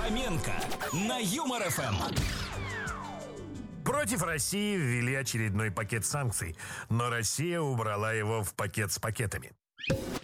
Фоменко на Юмор ФМ. Против России ввели очередной пакет санкций, но Россия убрала его в пакет с пакетами.